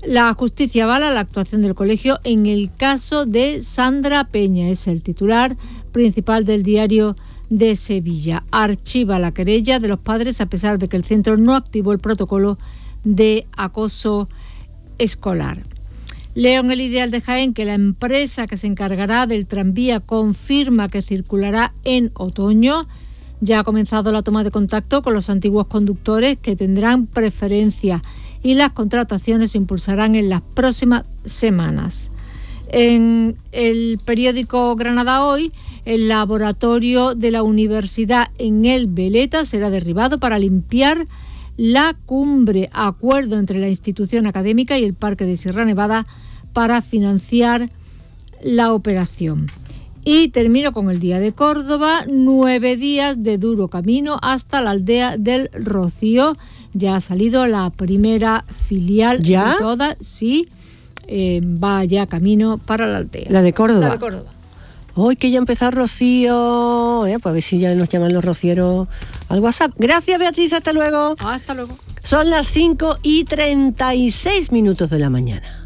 La justicia avala la actuación del colegio en el caso de Sandra Peña, es el titular principal del Diario de Sevilla. Archiva la querella de los padres a pesar de que el centro no activó el protocolo de acoso escolar. Leo en El Ideal de Jaén que la empresa que se encargará del tranvía confirma que circulará en otoño. Ya ha comenzado la toma de contacto con los antiguos conductores que tendrán preferencia y las contrataciones se impulsarán en las próximas semanas. En el periódico Granada Hoy, el laboratorio de la universidad en El Veleta será derribado para limpiar la cumbre. Acuerdo entre la institución académica y el Parque de Sierra Nevada para financiar la operación. Y termino con El Día de Córdoba, 9 días de duro camino hasta la aldea del Rocío. Ya ha salido la primera filial de todas, sí, va ya camino para la aldea. ¿La de Córdoba? La de Córdoba. Hoy que ya empezó Rocío, pues a ver si ya nos llaman los rocieros al WhatsApp. Gracias, Beatriz, hasta luego. Hasta luego. Son las 5:36 de la mañana.